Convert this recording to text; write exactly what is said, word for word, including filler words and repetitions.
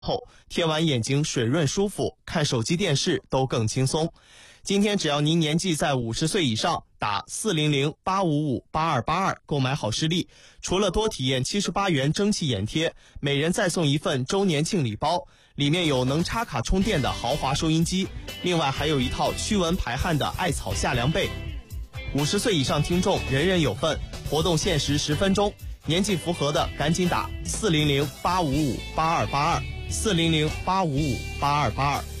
后贴完眼睛水润舒服，看手机电视都更轻松。今天只要您年纪在五十岁以上，打四零零八五五八二八二购买好视力，除了多体验七十八元蒸汽眼贴，每人再送一份周年庆礼包，里面有能插卡充电的豪华收音机，另外还有一套驱蚊排汗的艾草夏凉被。五十岁以上听众人人有份，活动限时十分钟，年纪符合的赶紧打四零零八五五八二八二四零零八五五八二八二。